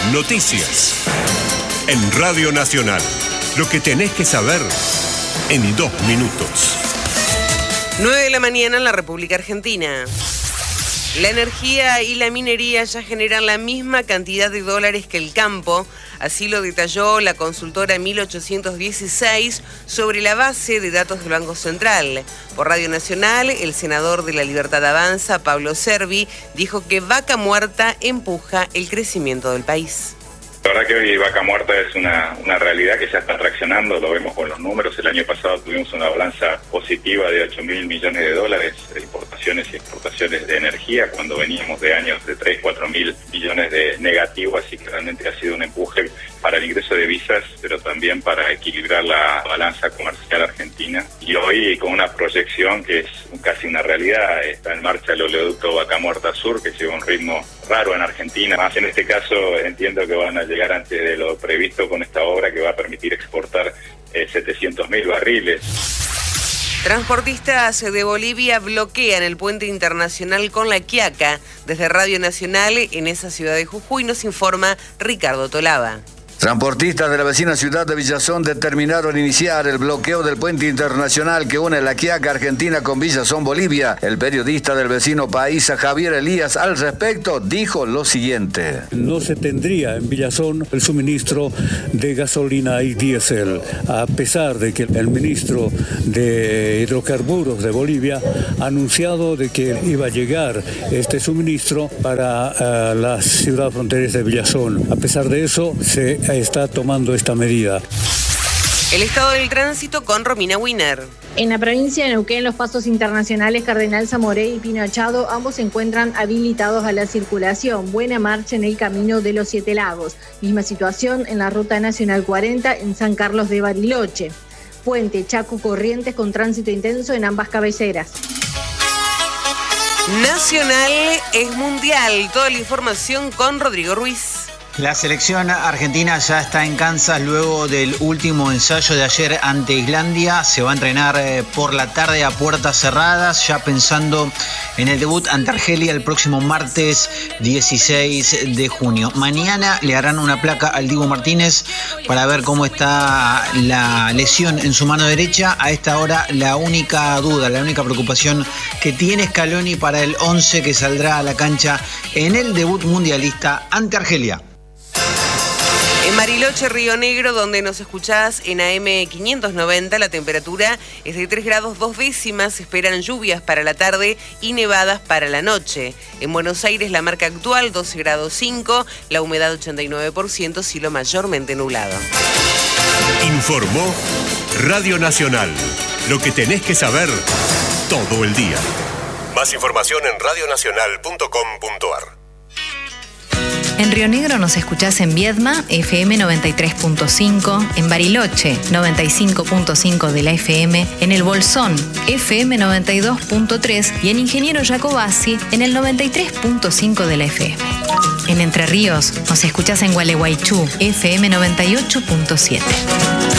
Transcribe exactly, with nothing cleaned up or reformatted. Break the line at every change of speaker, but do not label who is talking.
Noticias. En Radio Nacional. Lo que tenés que saber en dos minutos.
nueve de la mañana en la República Argentina. La energía y la minería ya generan la misma cantidad de dólares que el campo. Así lo detalló la consultora mil ochocientos dieciséis sobre la base de datos del Banco Central. Por Radio Nacional, el senador de La Libertad Avanza, Pablo Cervi, dijo que Vaca Muerta empuja el crecimiento del país.
La verdad que hoy Vaca Muerta es una, una realidad que ya está traccionando, lo vemos con los números. El año pasado tuvimos una balanza positiva de ocho mil millones de dólares de importaciones y exportaciones de energía, cuando veníamos de años de tres, cuatro mil millones de negativo, así que realmente ha sido un empuje para el ingreso de divisas, pero también para equilibrar la balanza comercial argentina. Y hoy, con una proyección que es casi una realidad, está en marcha el oleoducto Vaca Muerta Sur, que lleva un ritmo raro en Argentina. Más en este caso entiendo que van a llegar antes de lo previsto con esta obra, que va a permitir exportar eh, setecientos mil barriles.
Transportistas de Bolivia bloquean el puente internacional con La Quiaca. Desde Radio Nacional, en esa ciudad de Jujuy, nos informa Ricardo Tolaba.
Transportistas de la vecina ciudad de Villazón determinaron iniciar el bloqueo del puente internacional que une La Quiaca, Argentina, con Villazón, Bolivia. El periodista del vecino país, Javier Elías, al respecto dijo lo siguiente.
No se tendría en Villazón el suministro de gasolina y diésel, a pesar de que el ministro de Hidrocarburos de Bolivia ha anunciado de que iba a llegar este suministro para uh, la ciudad fronteriza de Villazón. A pesar de eso, se está tomando esta medida.
El estado del tránsito con Romina Winer.
En la provincia de Neuquén, los pasos internacionales Cardenal Zamoré y Pino Achado, ambos se encuentran habilitados a la circulación. Buena marcha en el camino de los Siete Lagos. Misma situación en la Ruta Nacional cuarenta en San Carlos de Bariloche. Puente Chaco Corrientes con tránsito intenso en ambas cabeceras.
Nacional es mundial. Toda la información con Rodrigo Ruiz.
La selección argentina ya está en Kansas luego del último ensayo de ayer ante Islandia. Se va a entrenar eh, por la tarde a puertas cerradas, ya pensando en el debut ante Argelia el próximo martes dieciséis de junio. Mañana le harán una placa al Dibu Martínez para ver cómo está la lesión en su mano derecha. A esta hora la única duda, la única preocupación que tiene Scaloni para el once que saldrá a la cancha en el debut mundialista ante Argelia.
En Bariloche, Río Negro, donde nos escuchás en A M quinientos noventa, la temperatura es de tres grados dos décimas, se esperan lluvias para la tarde y nevadas para la noche. En Buenos Aires, la marca actual doce grados cinco, la humedad ochenta y nueve por ciento, cielo mayormente nublado.
Informó Radio Nacional. Lo que tenés que saber todo el día. Más información en radio nacional punto com punto a r.
En Río Negro nos escuchás en Viedma, F M noventa y tres punto cinco, en Bariloche, noventa y cinco punto cinco de la F M, en El Bolsón, F M noventa y dos punto tres y en Ingeniero Jacobasi, en el noventa y tres punto cinco de la F M. En Entre Ríos nos escuchás en Gualeguaychú, F M noventa y ocho punto siete.